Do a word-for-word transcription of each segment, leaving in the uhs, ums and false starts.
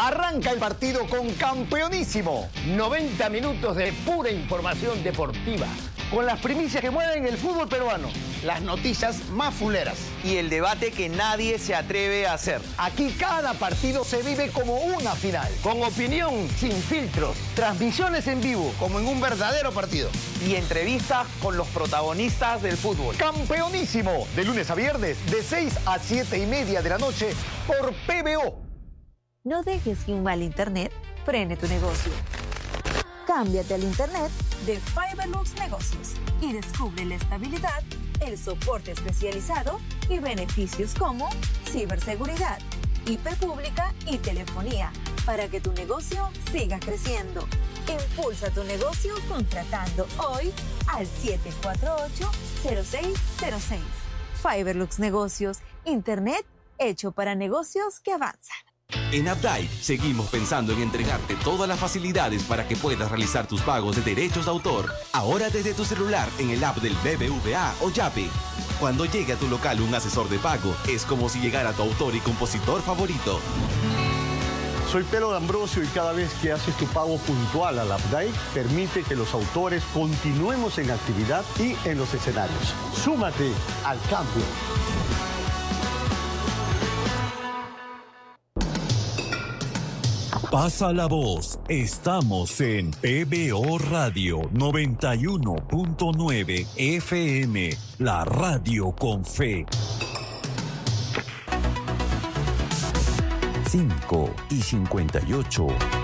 Arranca el partido con Campeonísimo. noventa minutos de pura información deportiva, con las primicias que mueven el fútbol peruano. Las noticias más fuleras. Y el debate que nadie se atreve a hacer. Aquí cada partido se vive como una final. Con opinión, sin filtros, transmisiones en vivo, como en un verdadero partido. Y entrevistas con los protagonistas del fútbol. Campeonísimo, de lunes a viernes, de seis a siete y media de la noche, por P B O. No dejes que un mal internet frene tu negocio. Cámbiate al internet de Fiberlux Negocios y descubre la estabilidad, el soporte especializado y beneficios como ciberseguridad, I P pública y telefonía para que tu negocio siga creciendo. Impulsa tu negocio contratando hoy al siete cuatro ocho, cero seis cero seis. Fiberlux Negocios, internet hecho para negocios que avanzan. En Updike seguimos pensando en entregarte todas las facilidades para que puedas realizar tus pagos de derechos de autor. Ahora desde tu celular en el app del B B V A o Yape. Cuando llegue a tu local un asesor de pago, es como si llegara tu autor y compositor favorito. Soy Pedro D'Ambrosio y cada vez que haces tu pago puntual al Updike, permite que los autores continuemos en actividad y en los escenarios. Súmate al cambio. Pasa la voz, estamos en P B O Radio noventa y uno punto nueve F M, la radio con fe. cinco y cincuenta y ocho.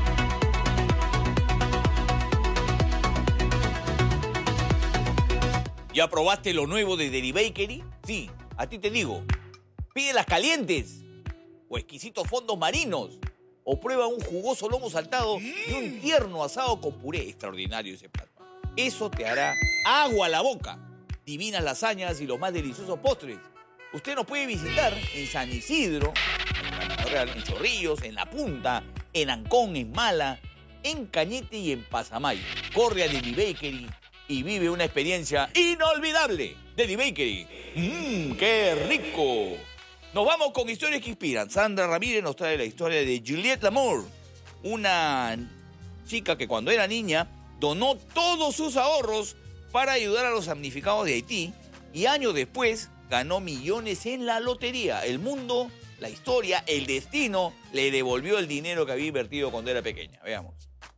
¿Ya probaste lo nuevo de Delibakery? Sí, a ti te digo. Pídelas calientes o exquisitos fondos marinos. O prueba un jugoso lomo saltado y un tierno asado con puré. Extraordinario ese plato. Eso te hará agua a la boca. Divinas lasañas y los más deliciosos postres. Usted nos puede visitar en San Isidro, en Chorrillos, en La Punta, en Ancón, en Mala, en Cañete y en Pasamayo. Corre a Delibakery y vive una experiencia inolvidable. Delibakery. ¡Mmm, qué rico! Nos vamos con historias que inspiran. Sandra Ramírez nos trae la historia de Juliette Lamour, una chica que cuando era niña donó todos sus ahorros para ayudar a los damnificados de Haití y años después ganó millones en la lotería. El mundo, la historia, el destino le devolvió el dinero que había invertido cuando era pequeña. Veamos.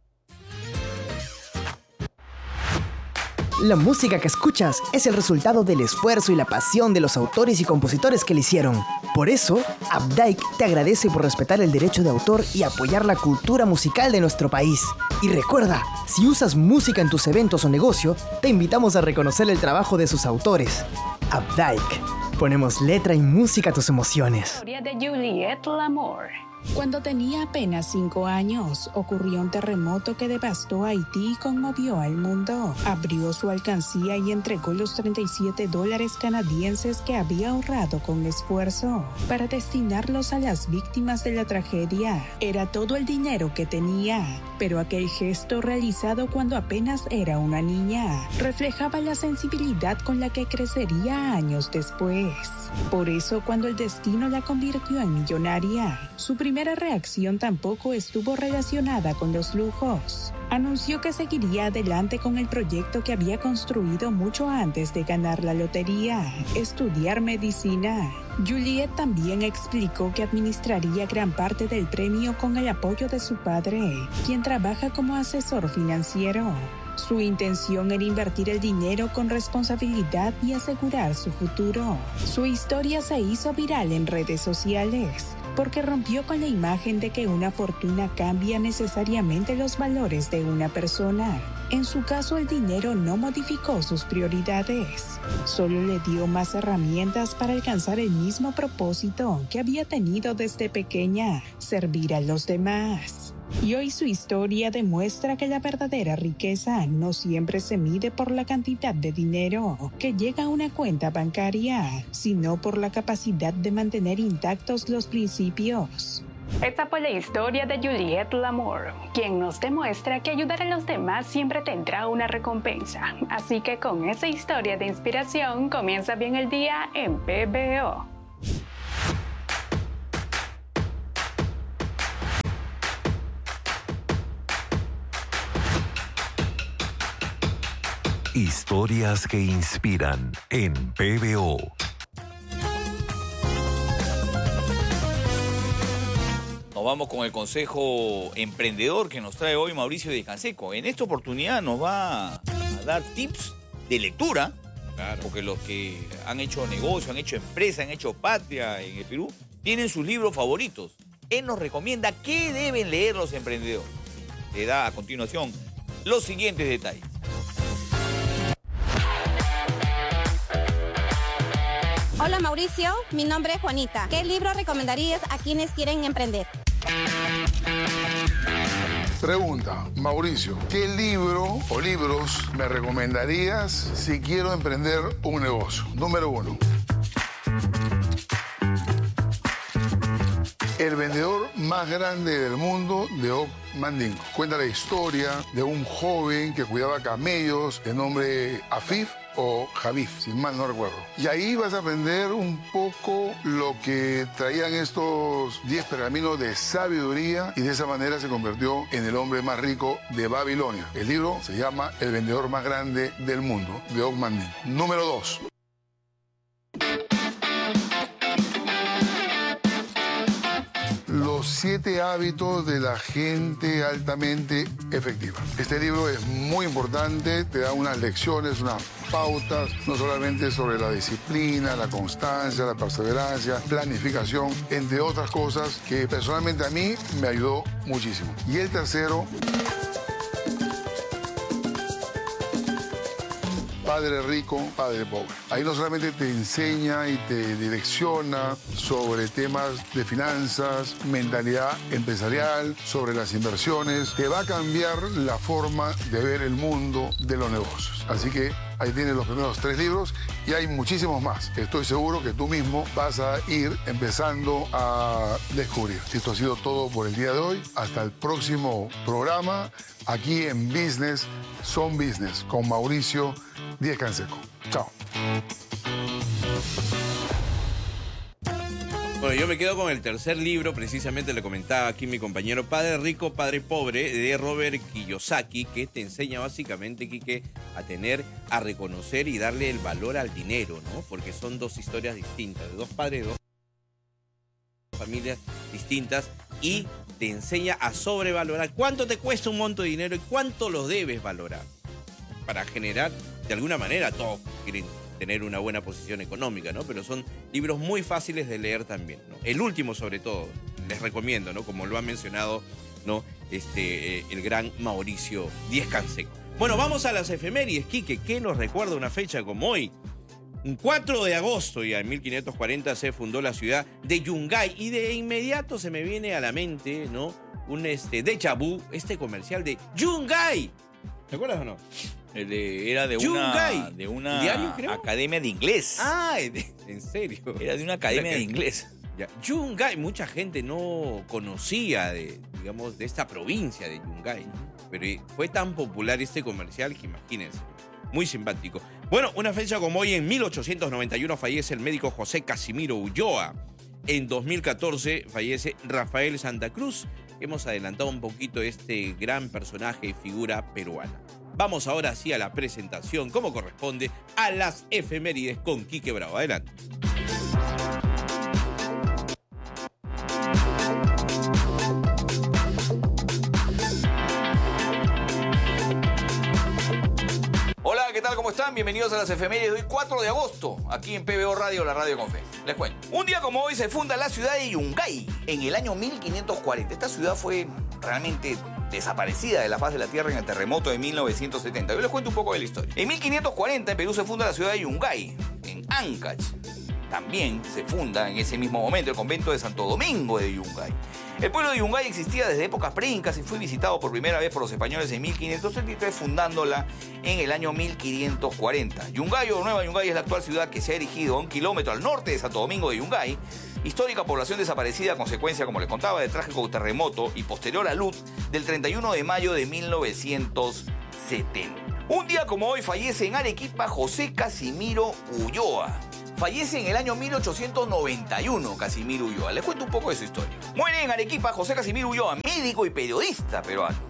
La música que escuchas es el resultado del esfuerzo y la pasión de los autores y compositores que la hicieron. Por eso, Updike te agradece por respetar el derecho de autor y apoyar la cultura musical de nuestro país. Y recuerda, si usas música en tus eventos o negocio, te invitamos a reconocer el trabajo de sus autores. Updike. Ponemos letra y música a tus emociones. Historia de Juliette Lamour. Cuando tenía apenas cinco años, ocurrió un terremoto que devastó Haití y conmovió al mundo. Abrió su alcancía y entregó los treinta y siete dólares canadienses que había ahorrado con esfuerzo para destinarlos a las víctimas de la tragedia. Era todo el dinero que tenía, pero aquel gesto realizado cuando apenas era una niña reflejaba la sensibilidad con la que crecería años después. Por eso, cuando el destino la convirtió en millonaria, su primera reacción tampoco estuvo relacionada con los lujos. Anunció que seguiría adelante con el proyecto que había construido mucho antes de ganar la lotería: estudiar medicina. Juliette también explicó que administraría gran parte del premio con el apoyo de su padre, quien trabaja como asesor financiero. Su intención era invertir el dinero con responsabilidad y asegurar su futuro. Su historia se hizo viral en redes sociales porque rompió con la imagen de que una fortuna cambia necesariamente los valores de una persona. En su caso, el dinero no modificó sus prioridades, solo le dio más herramientas para alcanzar el mismo propósito que había tenido desde pequeña: servir a los demás. Y hoy su historia demuestra que la verdadera riqueza no siempre se mide por la cantidad de dinero que llega a una cuenta bancaria, sino por la capacidad de mantener intactos los principios. Esta fue la historia de Juliette Lamour, quien nos demuestra que ayudar a los demás siempre tendrá una recompensa. Así que con esa historia de inspiración comienza bien el día en P B O. Historias que inspiran en P B O. Nos vamos con el consejo emprendedor que nos trae hoy Mauricio Díez Canseco. En esta oportunidad nos va a dar tips de lectura, claro, porque los que han hecho negocio, han hecho empresa, han hecho patria en el Perú, tienen sus libros favoritos. Él nos recomienda qué deben leer los emprendedores. Le da a continuación los siguientes detalles. Hola Mauricio, mi nombre es Juanita. ¿Qué libro recomendarías a quienes quieren emprender? Pregunta, Mauricio, ¿qué libro o libros me recomendarías si quiero emprender un negocio? Número uno. El vendedor más grande del mundo, de Og Mandingo. Cuenta la historia de un joven que cuidaba camellos de nombre Afif o Javif, si mal no recuerdo. Y ahí vas a aprender un poco lo que traían estos diez pergaminos de sabiduría y de esa manera se convirtió en el hombre más rico de Babilonia. El libro se llama El vendedor más grande del mundo, de Og Mandingo. Número dos. Los siete hábitos de la gente altamente efectiva. Este libro es muy importante, te da unas lecciones, unas pautas, no solamente sobre la disciplina, la constancia, la perseverancia, planificación, entre otras cosas que personalmente a mí me ayudó muchísimo. Y el tercero, Padre rico, padre pobre. Ahí no solamente te enseña y te direcciona sobre temas de finanzas, mentalidad empresarial, sobre las inversiones, te va a cambiar la forma de ver el mundo de los negocios. Así que ahí tienes los primeros tres libros y hay muchísimos más. Estoy seguro que tú mismo vas a ir empezando a descubrir. Esto ha sido todo por el día de hoy. Hasta el próximo programa aquí en Business Son Business con Mauricio Díez Canseco. Chao. Bueno, yo me quedo con el tercer libro, precisamente le comentaba aquí mi compañero, Padre Rico, Padre Pobre, de Robert Kiyosaki, que te enseña básicamente, Quique, a tener, a reconocer y darle el valor al dinero, ¿no? Porque son dos historias distintas, de dos padres, dos familias distintas, y te enseña a sobrevalorar cuánto te cuesta un monto de dinero y cuánto lo debes valorar para generar, de alguna manera, todos quieren tener una buena posición económica, ¿no? Pero son libros muy fáciles de leer también, ¿no? El último, sobre todo, les recomiendo, ¿no? Como lo ha mencionado, ¿no? Este, eh, el gran Mauricio Díez Canseco. Bueno, vamos a las efemérides, Quique. ¿Qué nos recuerda una fecha como hoy? Un cuatro de agosto, ya en mil quinientos cuarenta, se fundó la ciudad de Yungay. Y de inmediato se me viene a la mente, ¿no? Un este, déjà vu, este comercial de Yungay. ¿Te acuerdas o no? De, era de una, de una ¿Diario, creo? academia de inglés. Ah, en serio. Era de una academia de inglés. Ya. Yungay, mucha gente no conocía de, digamos, de esta provincia de Yungay, pero fue tan popular este comercial que imagínense, muy simpático. Bueno, una fecha como hoy, en mil ochocientos noventa y uno, fallece el médico José Casimiro Ulloa. En dos mil catorce fallece Rafael Santa Cruz. Hemos adelantado un poquito este gran personaje y figura peruana. Vamos ahora sí a la presentación, como corresponde, a las efemérides con Quique Bravo. Adelante. Hola, ¿qué tal? ¿Cómo están? Bienvenidos a las efemérides de hoy, cuatro de agosto, aquí en P B O Radio, la radio con fe. Les cuento. Un día como hoy se funda la ciudad de Yungay, en el año mil quinientos cuarenta. Esta ciudad fue realmente desaparecida de la faz de la tierra en el terremoto de mil novecientos setenta. Yo les cuento un poco de la historia. En mil quinientos cuarenta en Perú se funda la ciudad de Yungay, en Ancash. También se funda en ese mismo momento el convento de Santo Domingo de Yungay. El pueblo de Yungay existía desde épocas preincas y fue visitado por primera vez por los españoles en mil quinientos treinta y tres, fundándola en el año mil quinientos cuarenta. Yungay o Nueva Yungay es la actual ciudad que se ha erigido a un kilómetro al norte de Santo Domingo de Yungay, histórica población desaparecida a consecuencia, como les contaba, del trágico terremoto y posterior a luz del treinta y uno de mayo de mil novecientos setenta. Un día como hoy fallece en Arequipa José Casimiro Ulloa. Fallece en el año mil ochocientos noventa y uno Casimiro Ulloa. Les cuento un poco de su historia. Muere en Arequipa José Casimiro Ulloa, médico y periodista peruano.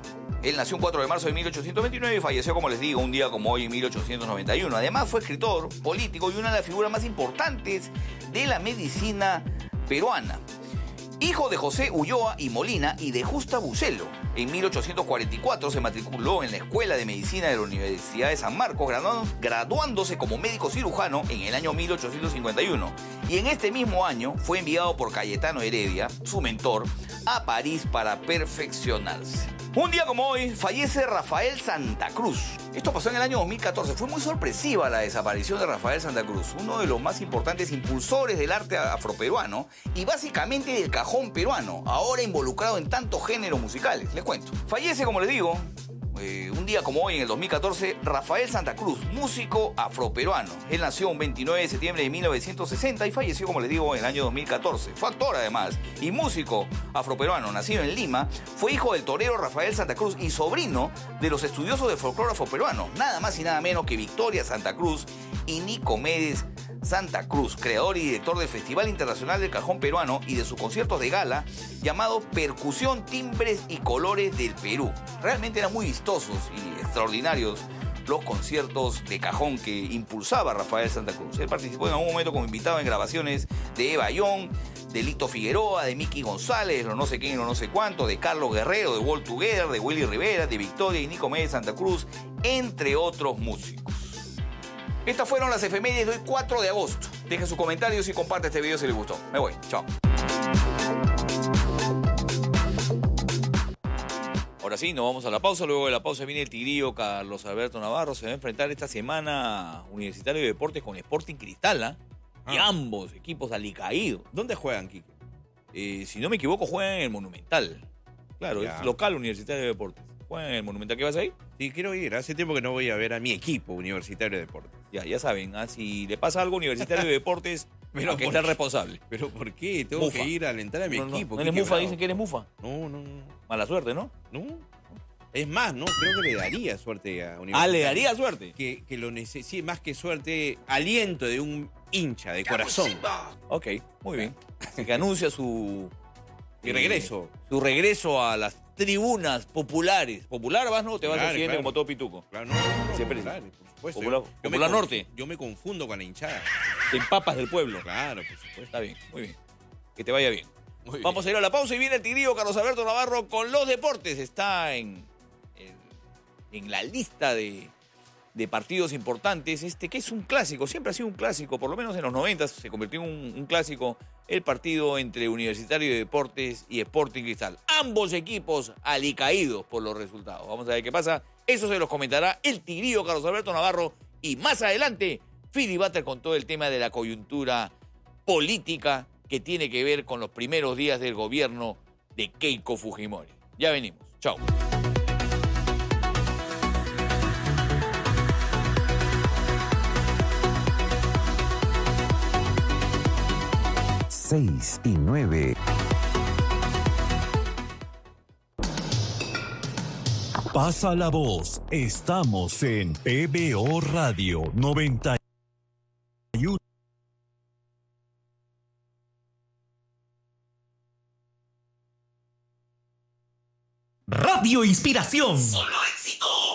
Él nació un cuatro de marzo de mil ochocientos veintinueve y falleció, como les digo, un día como hoy en mil ochocientos noventa y uno. Además fue escritor, político y una de las figuras más importantes de la medicina peruana. Hijo de José Ulloa y Molina y de Justa Bucelo. En mil ochocientos cuarenta y cuatro se matriculó en la Escuela de Medicina de la Universidad de San Marcos, graduándose como médico cirujano en el año mil ochocientos cincuenta y uno. Y en este mismo año fue enviado por Cayetano Heredia, su mentor, a París para perfeccionarse. Un día como hoy fallece Rafael Santa Cruz. Esto pasó en el año dos mil catorce. Fue muy sorpresiva la desaparición de Rafael Santa Cruz, uno de los más importantes impulsores del arte afroperuano y básicamente del cajón peruano, ahora involucrado en tantos géneros musicales. Les cuento. Fallece, como les digo, eh, un día como hoy en el dos mil catorce, Rafael Santa Cruz, músico afroperuano. Él nació un veintinueve de septiembre de mil novecientos sesenta y falleció, como les digo, en el año dos mil catorce. Fue actor además y músico afroperuano, nacido en Lima. Fue hijo del torero Rafael Santa Cruz y sobrino de los estudiosos del folclore afroperuano, nada más y nada menos que Victoria Santa Cruz y Nicomedes Santa Cruz, creador y director del Festival Internacional del Cajón Peruano y de sus conciertos de gala llamado Percusión, Timbres y Colores del Perú. Realmente eran muy vistosos y extraordinarios los conciertos de cajón que impulsaba Rafael Santa Cruz. Él participó en algún momento como invitado en grabaciones de Eva Young, de Lito Figueroa, de Miki González, lo no sé quién, lo no sé cuánto, de Carlos Guerrero, de Wall Together, de Willy Rivera, de Victoria y Nicomedes Santa Cruz, entre otros músicos. Estas fueron las efemérides de hoy, cuatro de agosto. Dejen sus comentarios y comparte este video si les gustó. Me voy. Chao. Ahora sí, nos vamos a la pausa. Luego de la pausa viene el tigrillo Carlos Alberto Navarro. Se va a enfrentar esta semana Universitario de Deportes con Sporting Cristal, ¿eh? Ah. Y ambos equipos alicaídos. ¿Dónde juegan, Kike? Eh, si no me equivoco, juegan en el Monumental. Claro, ya. Es local Universitario de Deportes. ¿Juegan en el Monumental? ¿Qué vas a ir? Sí, quiero ir. Hace tiempo que no voy a ver a mi equipo Universitario de Deportes. Ya, ya saben, ¿eh? Si le pasa algo Universitario de Deportes, pero que está el responsable. ¿Pero por qué? Tengo mufa. que ir a alentar a mi no, no, equipo. ¿No eres mufa? Dicen que eres mufa. No, no, no. Mala suerte, ¿no? No. Es más, no, creo que le daría suerte a Universitario. Ah, ¿le daría suerte? Que, que lo necesite, más que suerte, aliento de un hincha de corazón. Ok, muy bien. Así que anuncia su... Mi eh, regreso. Su regreso a las tribunas populares. ¿Popular vas, no? Te vas claro, haciendo claro. como todo pituco. Claro, no, no, no siempre popular, por supuesto. Popular, yo, yo popular me Norte. Yo me confundo con la hinchada. Te empapas del pueblo. Claro, por supuesto. Está bien, muy bien. Que te vaya bien. Muy bien. Vamos a ir a la pausa y viene el tigrillo Carlos Alberto Navarro con los deportes. Está en, en, en la lista de, de partidos importantes. Este que es un clásico, siempre ha sido un clásico, por lo menos en los noventas se convirtió en un, un clásico. El partido entre Universitario de Deportes y Sporting Cristal. Ambos equipos alicaídos por los resultados. Vamos a ver qué pasa. Eso se los comentará el tigrillo Carlos Alberto Navarro. Y más adelante, Philly Butter con todo el tema de la coyuntura política que tiene que ver con los primeros días del gobierno de Keiko Fujimori. Ya venimos. Chao. seis y nueve. Pasa la voz. Estamos en P B O Radio noventa y uno. Radio Inspiración. Solo éxito.